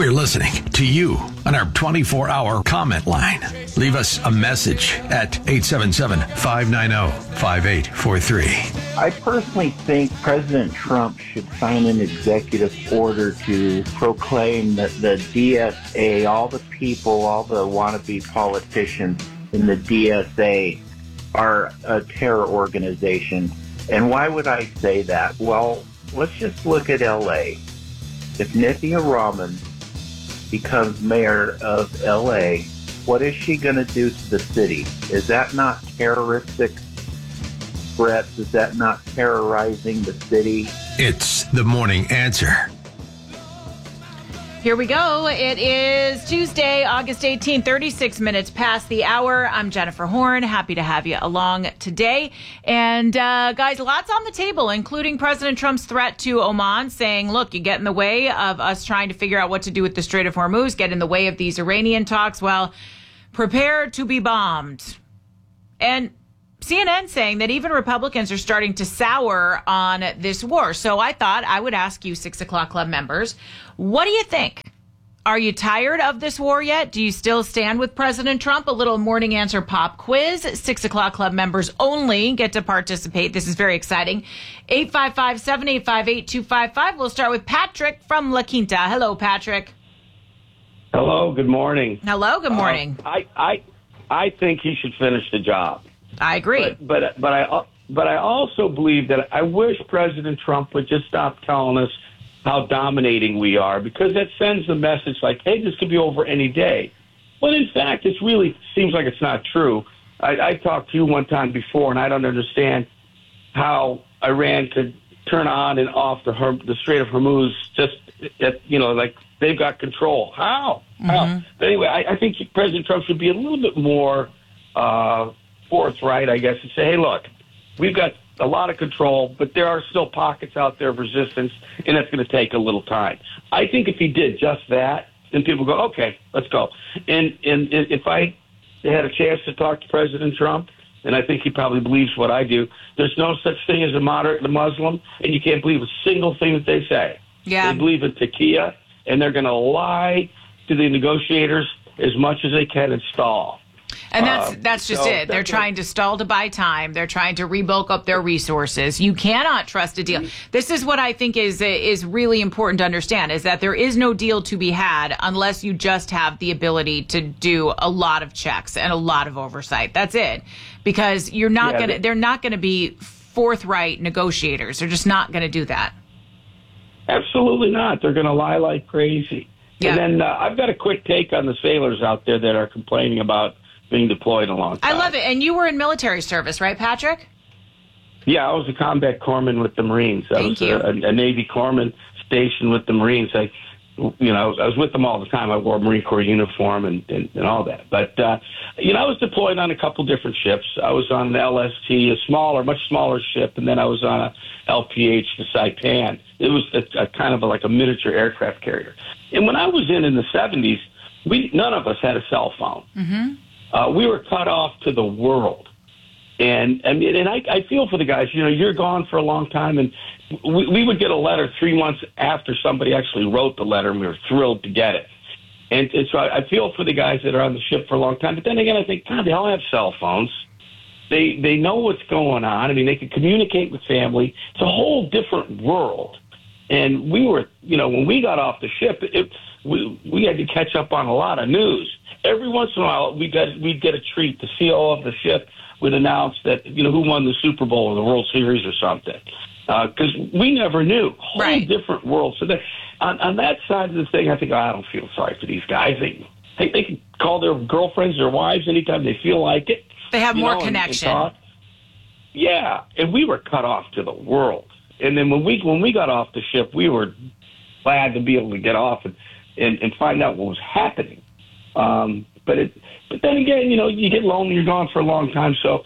We're listening to you on our 24-hour comment line. Leave us a message at 877-590-5843. I personally think President Trump should sign an executive order to proclaim that the DSA, all the people, all the wannabe politicians in the DSA are a terror organization. And why would I say that? Well, let's just look at L.A. If Nithya Raman becomes mayor of L.A., what is she going to do to the city? Is that not terroristic threats? Is that not terrorizing the city? It's the Morning Answer. Here we go. It is Tuesday, August 18, 36 minutes past the hour. I'm Jennifer Horn. Happy to have you along today. And guys, lots on the table, including President Trump's threat to Oman, saying, look, you get in the way of us trying to figure out what to do with the Strait of Hormuz, get in the way of these Iranian talks. Well, prepare to be bombed. And CNN saying that even Republicans are starting to sour on this war. So I thought I would ask you, 6 o'clock Club members, what do you think? Are you tired of this war yet? Do you still stand with President Trump? A little Morning Answer pop quiz. 6 o'clock Club members only get to participate. This is very exciting. 855-785-8255. We'll start with Patrick from La Quinta. Hello, Patrick. Hello, good morning. Hello, good morning. I think he should finish the job. I agree. But I also believe that I wish President Trump would just stop telling us how dominating we are, because that sends the message like, hey, this could be over any day. When in fact, it really seems like it's not true. I talked to you one time before, and I don't understand how Iran could turn on and off the Strait of Hormuz just, like they've got control. How? But anyway, I think President Trump should be a little bit more forthright, I guess, and say, hey, look, we've got a lot of control, but there are still pockets out there of resistance, and it's going to take a little time. I think if he did just that, then people go, okay, let's go. And if I had a chance to talk to President Trump, and I think he probably believes what I do, there's no such thing as a moderate Muslim, and you can't believe a single thing that they say. Yeah. They believe in taqiyya, and they're going to lie to the negotiators as much as they can and stall. And that's just it. They're trying to stall to buy time. They're trying to rebulk up their resources. You cannot trust a deal. This is what I think is really important to understand, is that there is no deal to be had unless you just have the ability to do a lot of checks and a lot of oversight. That's it. Because they're not going to be forthright negotiators. They're just not going to do that. Absolutely not. They're going to lie like crazy. Yeah. And then I've got a quick take on the sailors out there that are complaining about being deployed a long time. I love it. And you were in military service, right, Patrick? Yeah, I was a combat corpsman with the Marines. I was a Navy corpsman stationed with the Marines. I was with them all the time. I wore a Marine Corps uniform and all that. But, I was deployed on a couple different ships. I was on the LST, much smaller ship, and then I was on a LPH, the Saipan. It was a kind of like a miniature aircraft carrier. And when I was in the 70s, none of us had a cell phone. Mm-hmm. We were cut off to the world. And I feel for the guys. You're gone for a long time, and we would get a letter 3 months after somebody actually wrote the letter, and we were thrilled to get it. And so I feel for the guys that are on the ship for a long time. But then again, I think, God, they all have cell phones. They know what's going on. I mean, they can communicate with family. It's a whole different world. And we were, when we got off the ship, we had to catch up on a lot of news. Every once in a while, we'd get a treat. The CEO of the ship would announce that, who won the Super Bowl or the World Series or something. Because we never knew. Whole different world. So on that side of the thing, I think, I don't feel sorry for these guys. They can call their girlfriends, their wives anytime they feel like it. They have more connection. And we were cut off to the world. And then when we got off the ship, we were glad to be able to get off and find out what was happening. But then again, you get lonely, you're gone for a long time. So,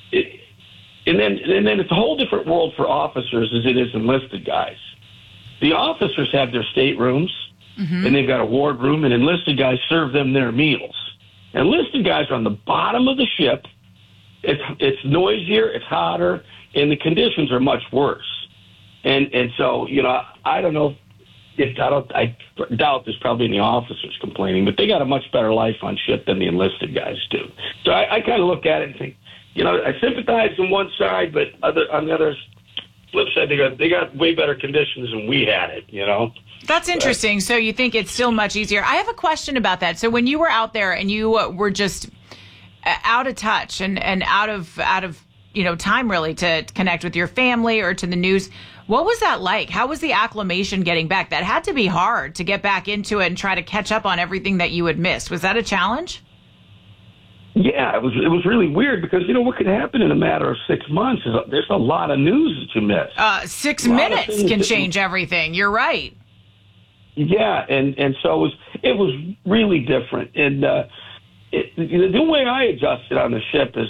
and then it's a whole different world for officers as it is enlisted guys. The officers have their staterooms, and they've got a ward room, and enlisted guys serve them their meals. Enlisted guys are on the bottom of the ship. It's noisier, it's hotter, and the conditions are much worse. And so, I don't know I doubt there's probably any officers complaining, but they got a much better life on ship than the enlisted guys do. So I kind of look at it and think, I sympathize on one side, but on the other flip side, they got way better conditions than we had it, That's interesting. So you think it's still much easier. I have a question about that. So when you were out there and you were just out of touch and out of time really to connect with your family or to the news, what was that like? How was the acclimation getting back? That had to be hard to get back into it and try to catch up on everything that you had missed. Was that a challenge? Yeah, it was really weird because, what could happen in a matter of 6 months is there's a lot of news that you miss. 6 minutes can change everything. You're right. Yeah, and so it was really different. And the way I adjusted on the ship is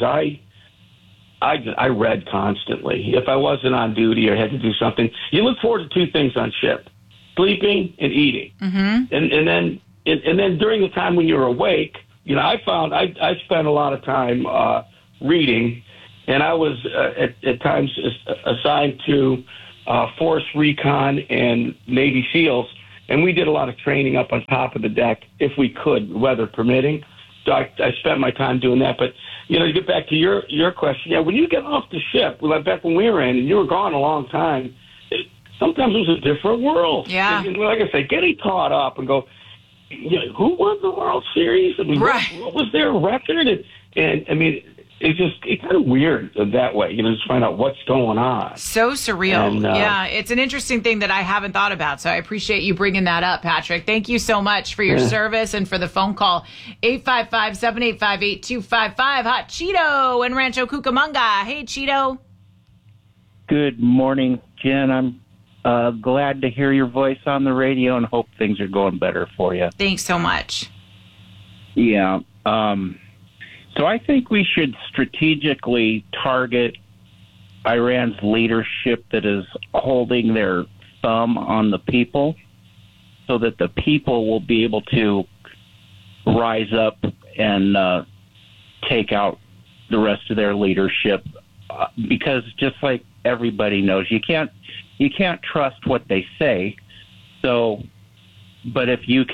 I read constantly. If I wasn't on duty or had to do something, you look forward to two things on ship: sleeping and eating. Mm-hmm. And then during the time when you're awake, I found I spent a lot of time reading, and I was at times assigned to Force Recon and Navy SEALs, and we did a lot of training up on top of the deck if we could, weather permitting. So I spent my time doing that. But, to get back to your question, when you get off the ship, back when we were in, and you were gone a long time, sometimes it was a different world. Yeah. And like I said, getting caught up and go, who won the World Series? I mean, right. what was their record? And I mean, it's kind of weird that way, just find out what's going on. So surreal. And, yeah, it's an interesting thing that I haven't thought about. So I appreciate you bringing that up, Patrick. Thank you so much for your service and for the phone call. 855-785-8255. Hot Cheeto in Rancho Cucamonga. Hey, Cheeto. Good morning, Jen. I'm glad to hear your voice on the radio and hope things are going better for you. Thanks so much. Yeah. So I think we should strategically target Iran's leadership that is holding their thumb on the people so that the people will be able to rise up and take out the rest of their leadership. Because just like everybody knows, you can't trust what they say. So, but if you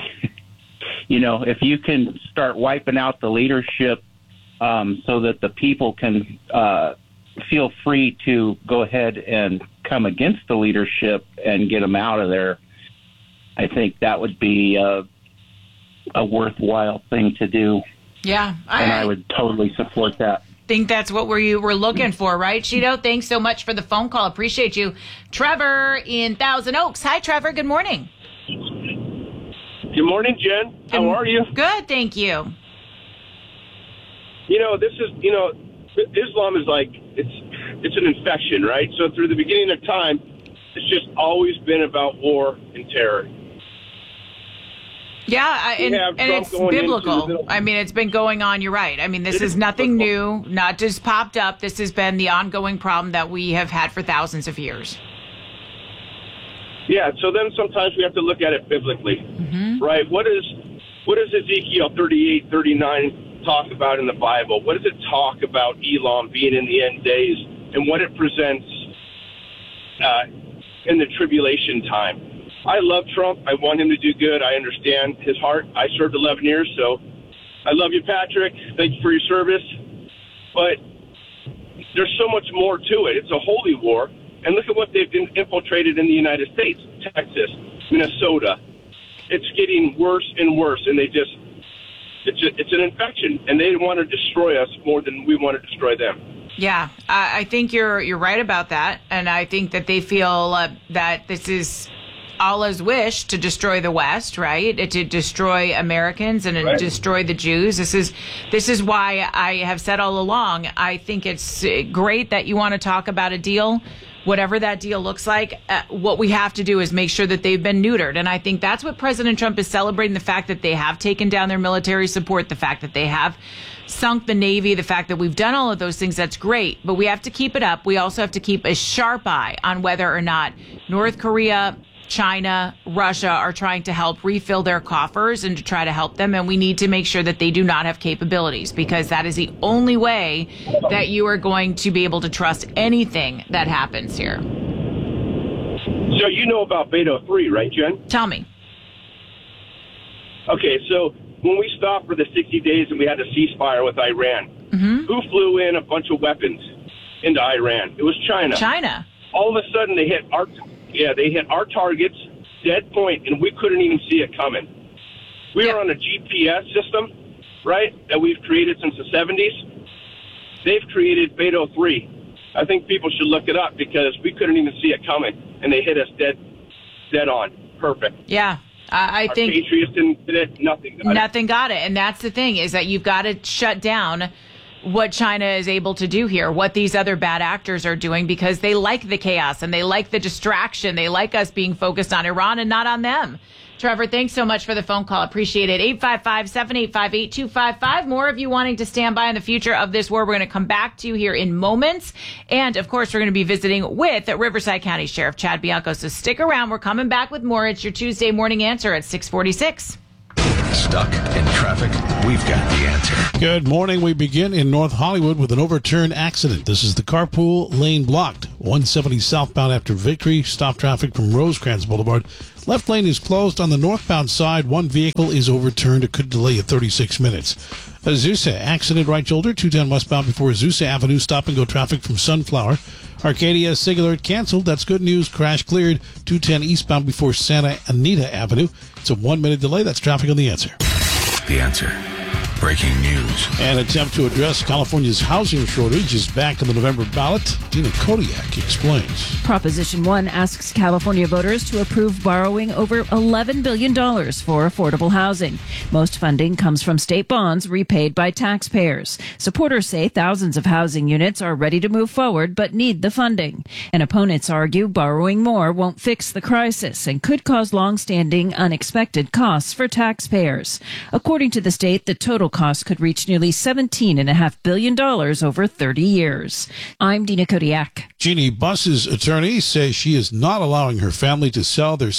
can start wiping out the leadership so that the people can feel free to go ahead and come against the leadership and get them out of there, I think that would be a worthwhile thing to do. Yeah. I would totally support that. Think that's what we're looking for, right, Cheeto? Thanks so much for the phone call. Appreciate you. Trevor in Thousand Oaks. Hi, Trevor. Good morning. Good morning, Jen. How are you? Good, thank you. Islam is like, it's an infection, right? So through the beginning of time, it's just always been about war and terror. Yeah, and it's biblical. I mean, it's been going on. You're right. I mean, this is nothing new, not just popped up. This has been the ongoing problem that we have had for thousands of years. Yeah, so then sometimes we have to look at it biblically, right? What does Ezekiel 38, 39 talk about in the Bible? What does it talk about Elam being in the end days and what it presents in the tribulation time? I love Trump. I want him to do good. I understand his heart. I served 11 years, so I love you, Patrick. Thank you for your service. But there's so much more to it. It's a holy war. And look at what they've infiltrated in the United States, Texas, Minnesota. It's getting worse and worse, and it's an infection, and they want to destroy us more than we want to destroy them. Yeah, I think you're right about that, and I think that they feel that this is Allah's wish to destroy the West, right? To destroy Americans and to destroy the Jews. This is why I have said all along, I think it's great that you want to talk about a deal. Whatever that deal looks like, what we have to do is make sure that they've been neutered. And I think that's what President Trump is celebrating, the fact that they have taken down their military support, the fact that they have sunk the Navy, the fact that we've done all of those things. That's great. But we have to keep it up. We also have to keep a sharp eye on whether or not North Korea, China, Russia are trying to help refill their coffers and to try to help them. And we need to make sure that they do not have capabilities, because that is the only way that you are going to be able to trust anything that happens here. So you know about Beto 3, right, Jen? Tell me. Okay, so when we stopped for the 60 days and we had a ceasefire with Iran, who flew in a bunch of weapons into Iran? It was China. China. All of a sudden, they hit our targets, dead point, and we couldn't even see it coming. We were on a GPS system, right, that we've created since the 70s. They've created Beto 3. I think people should look it up because we couldn't even see it coming, and they hit us dead on. Perfect. Yeah. I Our think Patriots didn't get it. Nothing got it. And that's the thing, is that you've got to shut down what China is able to do here, what these other bad actors are doing, because they like the chaos and they like the distraction. They like us being focused on Iran and not on them. Trevor, thanks so much for the phone call. Appreciate it. 855-785-8255. More of you wanting to stand by in the future of this war. We're going to come back to you here in moments. And, of course, we're going to be visiting with Riverside County Sheriff Chad Bianco. So stick around. We're coming back with more. It's your Tuesday morning answer at 646. Stuck in traffic? We've got the answer. Good morning. We begin in North Hollywood with an overturned accident. This is the carpool lane blocked. 170 southbound after Victory. Stop traffic from Rosecrans Boulevard. Left lane is closed on the northbound side. One vehicle is overturned. It could delay at 36 minutes. Azusa accident right shoulder. 210 westbound before Azusa Avenue. Stop and go traffic from Sunflower. Arcadia Singular canceled. That's good news. Crash cleared. 210 eastbound before Santa Anita Avenue. It's a 1 minute delay. That's traffic on The Answer. The Answer. Breaking news. An attempt to address California's housing shortage is back on the November ballot. Dina Kodiak explains. Proposition 1 asks California voters to approve borrowing over $11 billion for affordable housing. Most funding comes from state bonds repaid by taxpayers. Supporters say thousands of housing units are ready to move forward but need the funding. And opponents argue borrowing more won't fix the crisis and could cause long-standing unexpected costs for taxpayers. According to the state, the total cost could reach nearly $17.5 billion over 30 years. I'm Dina Kodiak. Jeannie Buss's attorney says she is not allowing her family to sell their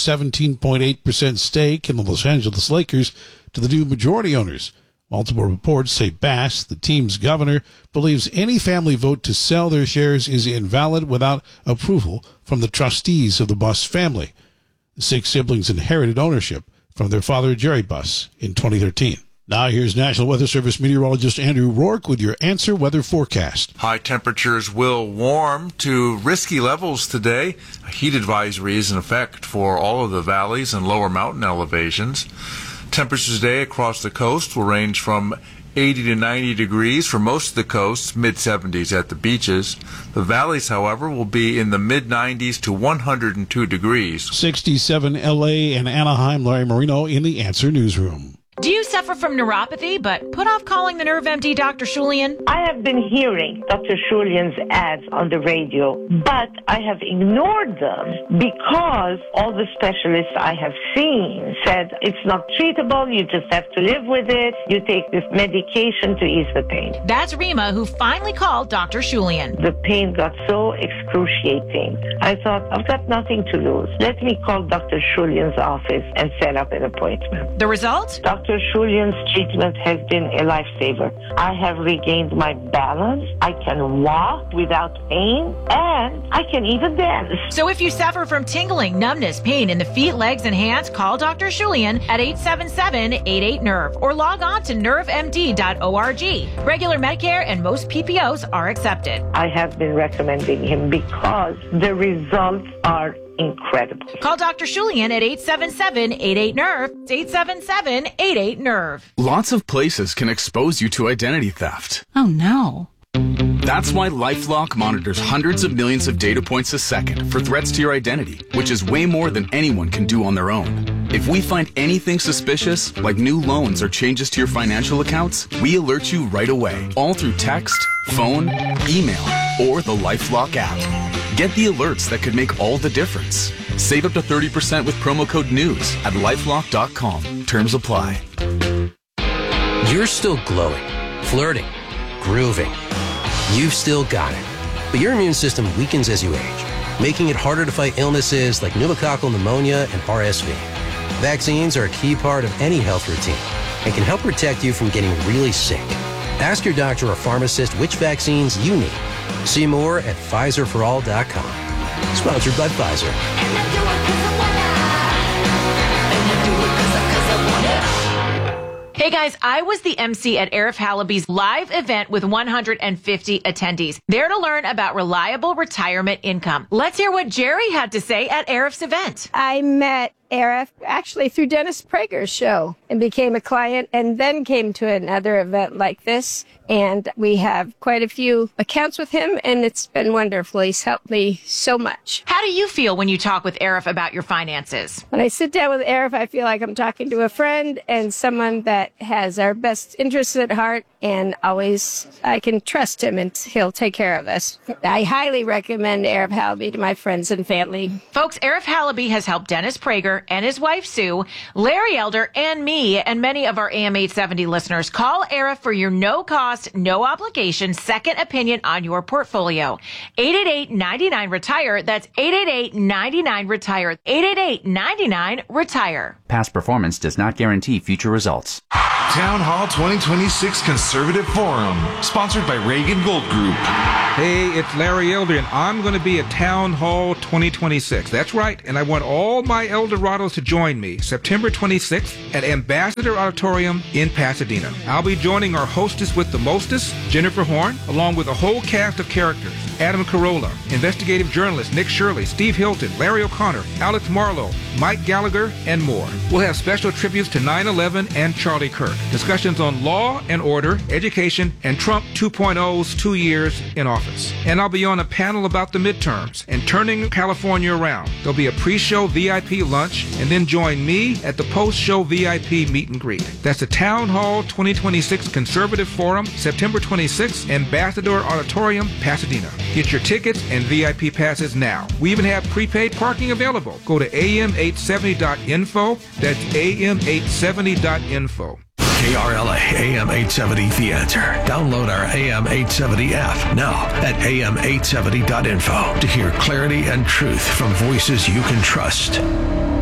17.8% stake in the Los Angeles Lakers to the new majority owners. Multiple reports say Bass, the team's governor, believes any family vote to sell their shares is invalid without approval from the trustees of the Buss family. The 6 siblings inherited ownership from their father, Jerry Buss, in 2013. Now here's National Weather Service meteorologist Andrew Rourke with your Answer Weather forecast. High temperatures will warm to risky levels today. A heat advisory is in effect for all of the valleys and lower mountain elevations. Temperatures today across the coast will range from 80 to 90 degrees for most of the coast, mid-70s at the beaches. The valleys, however, will be in the mid-90s to 102 degrees. 67 L.A. and Anaheim. Larry Marino in the Answer Newsroom. Do you suffer from neuropathy but put off calling the Nerve MD Dr. Shulian? I have been hearing Dr. Shulian's ads on the radio, but I have ignored them because all the specialists I have seen said it's not treatable, you just have to live with it, you take this medication to ease the pain. That's Rima, who finally called Dr. Shulian. The pain got so excruciating. I thought, I've got nothing to lose. Let me call Dr. Shulian's office and set up an appointment. The result? Dr. Shulian's treatment has been a lifesaver. I have regained my balance. I can walk without pain, and I can even dance. So if you suffer from tingling, numbness, pain in the feet, legs, and hands, call Dr. Shulian at 877-88-NERVE or log on to nervemd.org. Regular Medicare and most PPOs are accepted. I have been recommending him because the results are incredible. Call Dr. Shulian at 877-88-NERVE. It's 877-88-NERVE. Lots of places can expose you to identity theft. Oh, no. That's why LifeLock monitors hundreds of millions of data points a second for threats to your identity, which is way more than anyone can do on their own. If we find anything suspicious, like new loans or changes to your financial accounts, we alert you right away, all through text, phone, email, or the LifeLock app. Get the alerts that could make all the difference. Save up to 30% with promo code NEWS at LifeLock.com. Terms apply. You're still glowing, flirting, grooving. You've still got it. But your immune system weakens as you age, making it harder to fight illnesses like pneumococcal pneumonia and RSV. Vaccines are a key part of any health routine and can help protect you from getting really sick. Ask your doctor or pharmacist which vaccines you need. See more at PfizerForAll.com. Sponsored by Pfizer. Hey guys, I was the MC at Arif Halaby's live event with 150 attendees. There to learn about reliable retirement income. Let's hear what Jerry had to say at Arif's event. I met Arif actually through Dennis Prager's show and became a client, and then came to another event like this. And we have quite a few accounts with him, and it's been wonderful. He's helped me so much. How do you feel when you talk with Arif about your finances? When I sit down with Arif, I feel like I'm talking to a friend and someone that has our best interests at heart, and always I can trust him and he'll take care of us. I highly recommend Arif Halaby to my friends and family. Folks, Arif Halaby has helped Dennis Prager and his wife Sue, Larry Elder, and me, and many of our AM 870 listeners. Call Arif for your no-cost, no obligation second opinion on your portfolio. 888-99-RETIRE. That's 888-99-RETIRE. 888-99-RETIRE. Past performance does not guarantee future results. Town Hall 2026 Conservative Forum, sponsored by Reagan Gold Group. Hey, it's Larry Elder, and I'm going to be at Town Hall 2026. That's right, and I want all my Eldorados to join me September 26th at Ambassador Auditorium in Pasadena. I'll be joining our hostess with the mostest, Jennifer Horn, along with a whole cast of characters: Adam Carolla, investigative journalist Nick Shirley, Steve Hilton, Larry O'Connor, Alex Marlowe, Mike Gallagher, and more. We'll have special tributes to 9/11 and Charlie Kirk, discussions on law and order, education, and Trump 2.0's 2 years in office. And I'll be on a panel about the midterms and turning California around. There'll be a pre-show VIP lunch, and then join me at the post-show VIP meet and greet. That's the Town Hall 2026 Conservative Forum, September 26th, Ambassador Auditorium, Pasadena. Get your tickets and VIP passes now. We even have prepaid parking available. Go to am870.info. That's am870.info. KRLA AM 870 The Answer. Download our AM 870 app now at am870.info to hear clarity and truth from voices you can trust.